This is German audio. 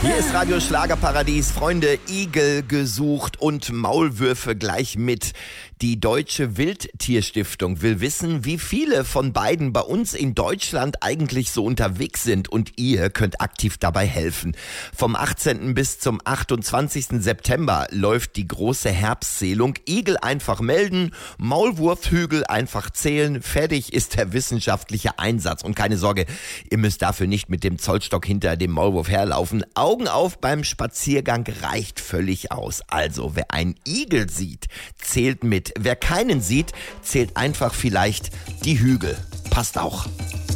Hier ist Radio Schlagerparadies. Freunde, Igel gesucht und Maulwürfe gleich mit. Die Deutsche Wildtierstiftung will wissen, wie viele von beiden bei uns in Deutschland eigentlich so unterwegs sind. Und ihr könnt aktiv dabei helfen. Vom 18. bis zum 28. September läuft die große Herbstzählung. Igel einfach melden, Maulwurfhügel einfach zählen. Fertig ist der wissenschaftliche Einsatz. Und keine Sorge, ihr müsst dafür nicht mit dem Zollstock hinter dem Maulwurf herlaufen. Augen auf beim Spaziergang reicht völlig aus. Also, wer einen Igel sieht, zählt mit. Wer keinen sieht, zählt einfach vielleicht die Hügel. Passt auch.